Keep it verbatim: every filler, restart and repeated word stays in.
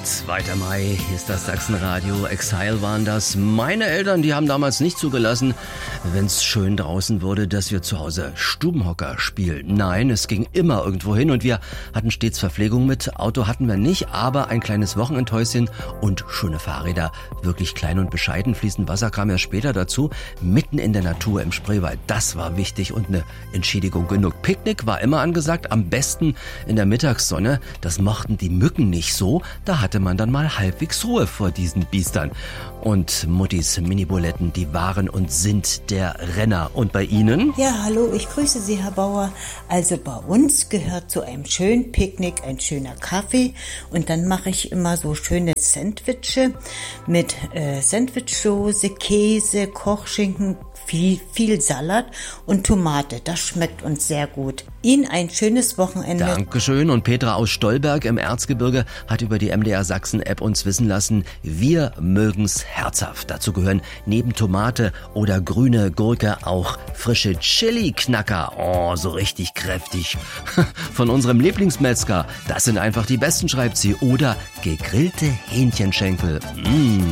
zweiter Mai, hier ist das Sachsenradio. Exile waren das. Meine Eltern, die haben damals nicht zugelassen, wenn es schön draußen wurde, dass wir zu Hause Stubenhocker spielen. Nein, es ging immer irgendwo hin und wir hatten stets Verpflegung mit. Auto hatten wir nicht, aber ein kleines Wochenendhäuschen und schöne Fahrräder. Wirklich klein und bescheiden. Fließend Wasser kam ja später dazu. Mitten in der Natur im Spreewald. Das war wichtig und eine Entschädigung genug. Picknick war immer angesagt, am besten in der Mittagssonne. Das mochten die Mücken nicht so. Da hatte man dann mal halbwegs Ruhe vor diesen Biestern. Und Muttis Mini-Buletten, die waren und sind der Renner. Und bei Ihnen? Ja, hallo, ich grüße Sie, Herr Bauer. Also bei uns gehört zu einem schönen Picknick ein schöner Kaffee. Und dann mache ich immer so schöne Sandwiche mit äh, Sandwichsoße, Käse, Kochschinken, viel, viel Salat und Tomate. Das schmeckt uns sehr gut. Ihnen ein schönes Wochenende. Dankeschön. Und Petra aus Stolberg im Erzgebirge hat über die M D R Sachsen-App uns wissen lassen, wir mögen's herzhaft. Dazu gehören neben Tomate oder grüne Gurke auch frische Chili-Knacker. Oh, so richtig kräftig. Von unserem Lieblingsmetzger. Das sind einfach die besten, schreibt sie. Oder gegrillte Hähnchenschenkel. Mmh.